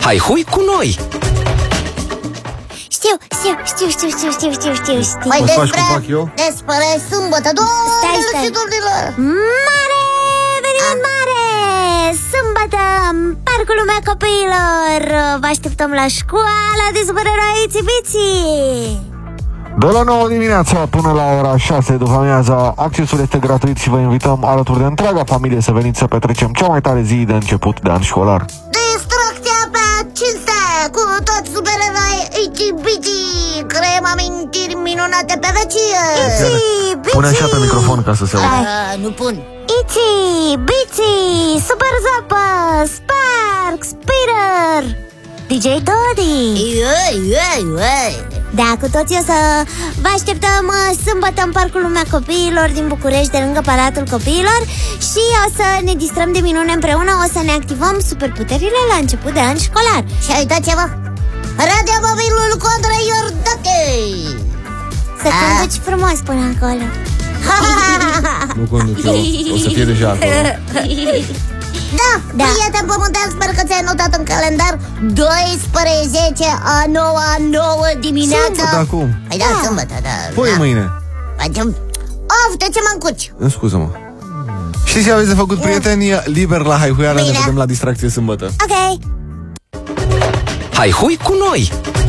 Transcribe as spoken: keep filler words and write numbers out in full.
Hai hui cu noi! Știu, știu, știu, știu, știu, știu, știu, știu, știu. Mai despre, despre sâmbătă, doamnelor și domnilor. Mare, eveniment mare! Sâmbătă, în Parcul Lumea Copiilor. Vă așteptăm la școala de supereroi Itsy Bitsy. De la nouă dimineața până la ora șase după amiaza, accesul este gratuit și vă invităm alături de întreaga familie să veniți să petrecem cea mai tare zi de început de an școlar. Distracția pe cinste cu toți supereroi Itsy Bitsy. Creăm amintiri minunate pe vecie. Itsy Bitsy. Pune așa pe microfon ca să se audă. Nu pun. Itsy Bitsy, Super Zapă, Sparks, Peter, D J Dodi. Ioi, ioi, ioi. Da, cu toții o să vă așteptăm sâmbătă în Parcul Lumea Copiilor din București, de lângă Palatul Copiilor. Și o să ne distrăm de minune împreună. O să ne activăm superputerile la început de an școlar. Și uitați-vă, radiomobilul cu Andrei Iordache. Să conduci frumos până acolo. Nu conduc eu, o să fie deja acolo. Da, Da. prieten pământean, sper că ți-ai notat în calendar doisprezece a noua nouă dimineața. Sâmbătă acum. Păi da, sâmbătă, da. Păi da. mâine. Facem... Of, de ce mă încuci? Scuză-mă. Știți ce aveți de făcut, prieteni? Liber la Haihuială, ne vedem la distracție sâmbătă. Ok. Hai hui cu noi!